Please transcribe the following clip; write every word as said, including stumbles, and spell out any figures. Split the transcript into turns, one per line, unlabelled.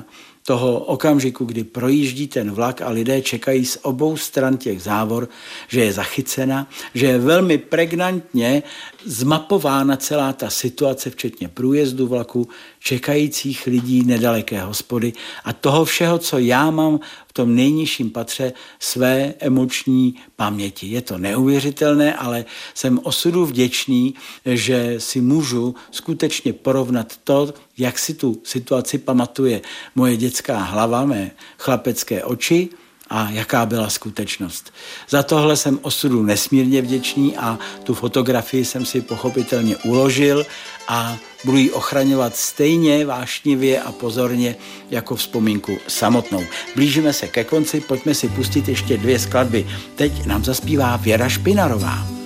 scéna toho okamžiku, kdy projíždí ten vlak a lidé čekají z obou stran těch závor, že je zachycena, že je velmi pregnantně zmapována celá ta situace, včetně průjezdu vlaku, čekajících lidí, nedaleké hospody a toho všeho, co já mám v tom nejnižším patře své emoční paměti. Je to neuvěřitelné, ale jsem osudu vděčný, že si můžu skutečně porovnat to, jak si tu situaci pamatuje moje dětská hlava, mé chlapecké oči a jaká byla skutečnost. Za tohle jsem osudu nesmírně vděčný a tu fotografii jsem si pochopitelně uložil a budu ji ochraňovat stejně vášnivě a pozorně jako vzpomínku samotnou. Blížíme se ke konci, pojďme si pustit ještě dvě skladby. Teď nám zaspívá Věra Špinarová.